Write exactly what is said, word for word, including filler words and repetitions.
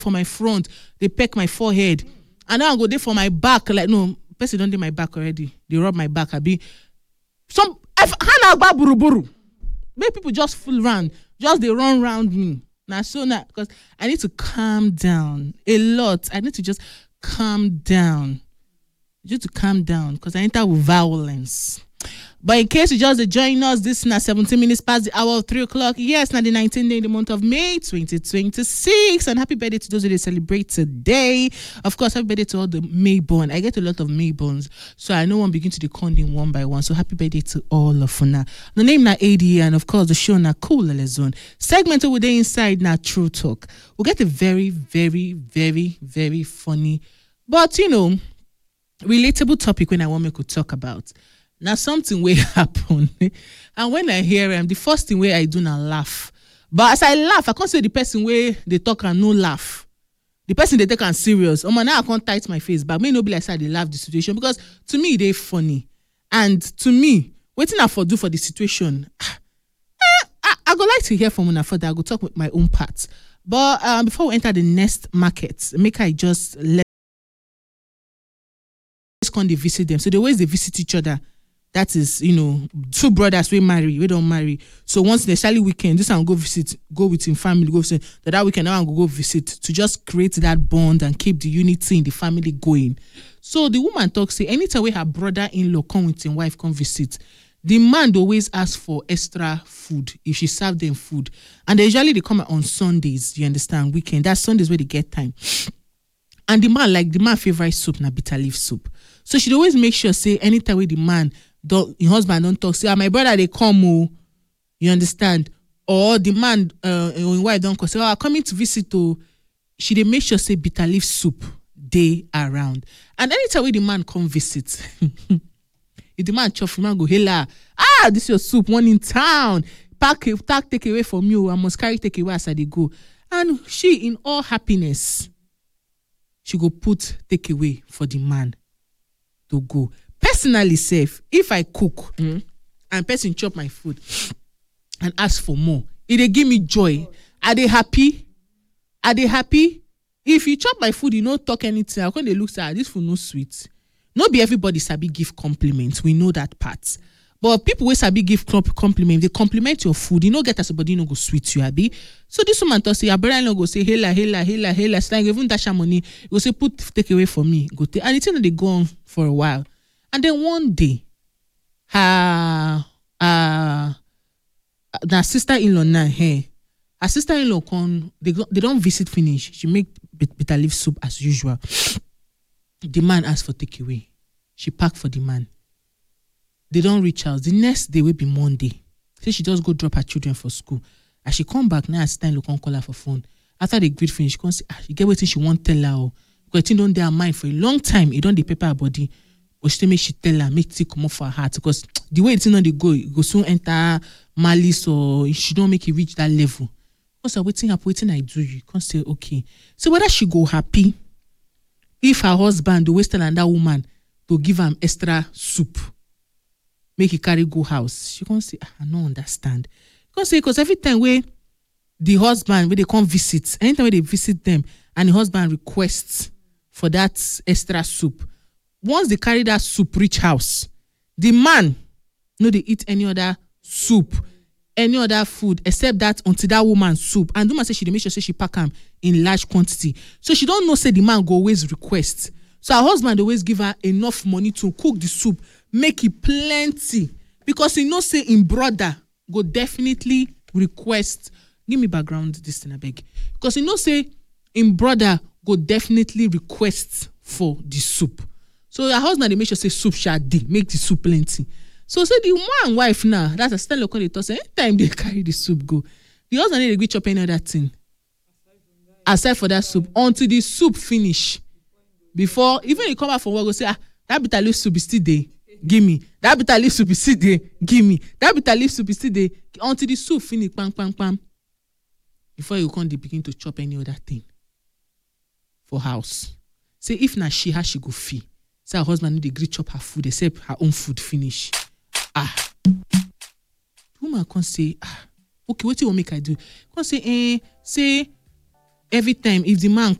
for my front, they peck my forehead. And now I go there for my back. Like, no, person don't do my back already. They rub my back. I be some Hana Agba Buru Buru. Make people just fool around. Just they run around me. Now so now because I need to calm down a lot. I need to just calm down. Just to calm down because I enter with violence. But in case you just join us, this is now seventeen minutes past the hour of three o'clock. Yes, now the nineteenth day in the month of May twenty twenty-six. And happy birthday to those who celebrate today. Of course, happy birthday to all the Mayborn. I get a lot of Mayborns, so I know one begin to the conding one by one. So happy birthday to all of you. The name na A D, and of course the show na Cool Zone. Segment over there inside na True Talk. We'll get a very, very, very, very funny, but you know, relatable topic when I want me to talk about. Now something will happen, and when I hear him, the first thing where I do now laugh. But as I laugh, I can't say the person where they talk and no laugh. The person they take and serious. Oh man, now I can't tight my face, but may not be like I they laugh the situation because to me they funny, and to me waiting I for do for the situation. I, I, I go like to hear from una further. I go talk with my own parts. But um, before we enter the next market, make I just let come they visit them. So the ways they visit each other. That is, you know, two brothers we marry, we don't marry. So once the Sally weekend, this one go visit, go with him family, go visit. That, that weekend, now go go visit to just create that bond and keep the unity in the family going. So the woman talks, say anytime we her brother-in-law come with him wife come visit, the man always ask for extra food if she serve them food, and they usually they come on Sundays. You understand? Weekend. That's Sundays where they get time. And the man like the man favorite soup na bitter leaf soup. So she'd always make sure say anytime with the man. Don't, your husband don't talk. Say, ah, my brother they come, oh, you understand? Or the man, uh, your wife don't call. Say, oh, I'm coming to visit. Oh, she they make sure say bitter leaf soup day around. And anytime when the man come visit, if the man chop, the man go, hey la, ah, this is your soup, one in town. Pack, pack, take away from you. I must carry take away as I they go. And she, in all happiness, she go put take away for the man to go. Personally safe, if I cook mm, and person chop my food and ask for more, it they give me joy. Are they happy? Are they happy? If you chop my food, you don't talk anything. When they look at this food, no sweet. Not be everybody sabi give compliments. We know that part. But people who sabi give compliment, they compliment your food. You know, get as somebody no go sweet you, abi. So this woman talk say, your brother no go say, hela, hela, hela, hela. It's like even dash money, go say put take away for me. Go take, and it's you know, they go on for a while. And then one day, her, uh, the sister-in-law now, hey, her sister-in-law come, they, they don't visit finish. She make bitter leaf soup as usual. The man asked for takeaway. She packed for the man. They don't reach out. The next day will be Monday. So she just go drop her children for school. As she come back, now her sister-in-law come call her for phone. After they greet finish, she come say, ah, she get what she want tell her. Oh. Because it don't their mind for a long time. It don't dey pepper her body. Or she make she tell her, make it come off her heart. Because the way it's not they go, it go soon enter malice or she don't make it reach that level. Because I'm waiting up, waiting I do you. Can't say, okay. So whether she go happy, if her husband, the Western and that woman, to give him extra soup, make it carry go house. She can't say, I don't understand. Can't say, because every time where the husband, when they come visit, anytime when they visit them, and the husband requests for that extra soup, once they carry that soup reach house, the man no they eat any other soup, any other food except that until that woman's soup. And the woman say she make sure say she pack them in large quantity. So she don't know say the man go always request. So her husband always give her enough money to cook the soup, make it plenty. Because he know say in brother go definitely request. Give me background this thing I beg. Because he know say in brother go definitely request for the soup. So her husband they make sure say soup shall dey, make the soup plenty. So say the man wife now, that's a stand local they talk say anytime they carry the soup go, the husband they go chop any other thing aside for that soup until the soup finish. Before even he come out from work go say ah that bitter leaf soup is still there, give me that bitter leaf soup is still there, give me that bitter leaf soup is still there until the soup finish, pam pam pam. Before you come, they begin to chop any other thing for house. Say if na she how she go feel. Say her husband need to agree chop her food except her own food finish. Ah, the woman can't say ah. Okay, what you want make I do? Can't say eh. Say every time if the man